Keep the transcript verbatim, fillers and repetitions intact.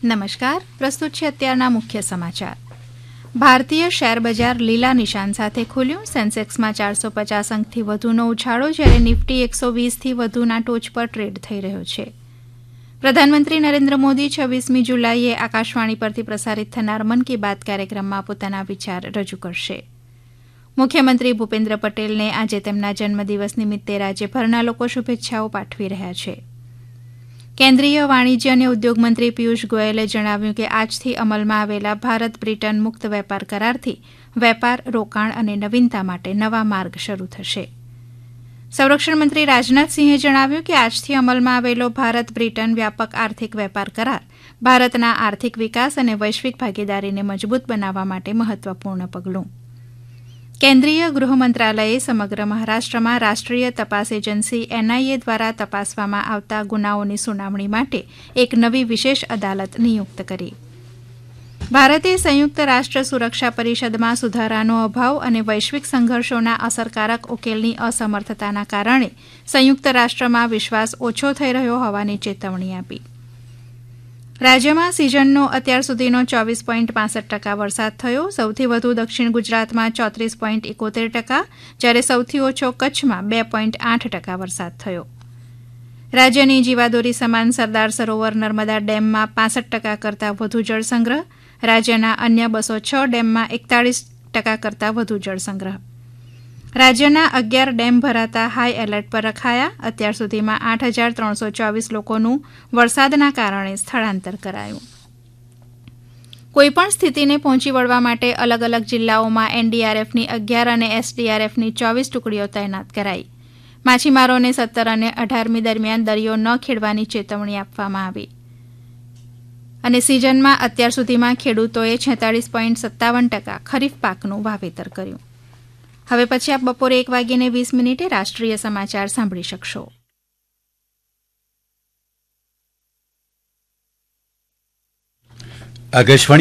નમસ્કાર, પ્રસ્તુત છે અત્યારના મુખ્ય સમાચાર. ભારતીય શેર બજાર લીલા નિશાન સાથે ખુલ્યું. સેન્સેક્સમાં ચારસો પચાસ અંકથી વધુનો ઉછાળો, જ્યારે નિફ્ટી એકસો વીસથી વધુના ટોચ પર ટ્રેડ થઈ રહ્યો છે. પ્રધાનમંત્રી નરેન્દ્ર મોદી છવ્વીસમી જુલાઈએ આકાશવાણી પરથી પ્રસારિત થનાર મન કી બાત કાર્યક્રમમાં પોતાના વિચાર રજૂ કરશે. મુખ્યમંત્રી ભૂપેન્દ્ર પટેલને આજે તેમના જન્મદિવસ નિમિત્તે રાજ્યભરના લોકો શુભેચ્છાઓ પાઠવી રહ્યા છે. કેન્દ્રીય વાણિજ્ય અને ઉદ્યોગ મંત્રી પિયુષ ગોયલે જણાવ્યું કે આજથી અમલમાં આવેલા ભારત બ્રિટન મુક્ત વેપાર કરારથી વેપાર, રોકાણ અને નવીનતા માટે નવા માર્ગ શરૂ થશે. સંરક્ષણ મંત્રી રાજનાથસિંહે જણાવ્યું કે આજથી અમલમાં આવેલો ભારત બ્રિટન વ્યાપક આર્થિક વેપાર કરાર ભારતના આર્થિક વિકાસ અને વૈશ્વિક ભાગીદારીને મજબૂત બનાવવા માટે મહત્વપૂર્ણ પગલું. કેન્દ્રીય ગૃહ મંત્રાલયે સમગ્ર મહારાષ્ટ્રમાં રાષ્ટ્રીય તપાસ એજન્સી એનઆઈએ દ્વારા તપાસવામાં આવતા ગુનાઓની સુનાવણી માટે એક નવી વિશેષ અદાલત નિયુક્ત કરી. ભારતે સંયુક્ત રાષ્ટ્ર સુરક્ષા પરિષદમાં સુધારાનો અભાવ અને વૈશ્વિક સંઘર્ષોના અસરકારક ઉકેલની અસમર્થતાના કારણે સંયુક્ત રાષ્ટ્રમાં વિશ્વાસ ઓછો થઈ રહ્યો હોવાની ચેતવણી આપી. રાજ્યમાં સિઝનનો અત્યાર સુધીનો ચોવીસ પોઈન્ટ પાસઠ ટકા વરસાદ થયો. સૌથી વધુ દક્ષિણ ગુજરાતમાં ચોત્રીસ પોઈન્ટ એકોતેર ટકા, જ્યારે સૌથી ઓછો કચ્છમાં બે પોઈન્ટ આઠ ટકા વરસાદ થયો. રાજ્યની જીવાદોરી સમાન સરદાર સરોવર નર્મદા ડેમમાં પાસઠ ટકા કરતાં વધુ જળસંગ્રહ. રાજ્યના અન્ય બસો છ ડેમમાં એકતાળીસ ટકા કરતાં વધુ જળસંગ્રહ. રાજ્યના અગિયાર ડેમ ભરાતા હાઈ એલર્ટ પર રખાયા. અત્યાર સુધીમાં આઠ હજાર ત્રણસો ચોવીસ લોકોનું વરસાદના કારણે સ્થળાંતર કરાયું. કોઈપણ સ્થિતિને પહોંચી વળવા માટે અલગ અલગ જિલ્લાઓમાં એનડીઆરએફની અગિયાર અને એસડીઆરએફની ચોવીસ ટુકડીઓ તૈનાત કરાઈ. માછીમારોને સત્તર અને અઢારમી દરમિયાન દરિયો ન ખેડવાની ચેતવણી આપવામાં આવી. અને સિઝનમાં અત્યાર સુધીમાં ખેડૂતોએ છેતાળીસ પોઈન્ટ સત્તાવન ટકા ખરીફ પાકનું વાવેતર કર્યું. હવે પછી આપ બપોરે એક વાગીને વીસ મિનિટે રાષ્ટ્રીય સમાચાર સાંભળી શકશો. આકાશવાણી